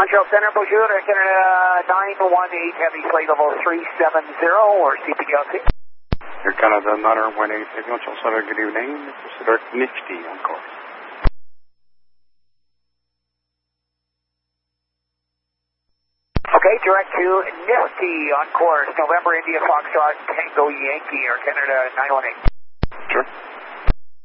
Control Center, Bonjour, Canada 918, heavy flight level 370, or CPDLC. Air Canada 918, Control Center, good evening. This is Direct Nifty on course. Okay, direct to Nifty on course, November India Foxtrot Tango Yankee, Air Canada 918. Sure.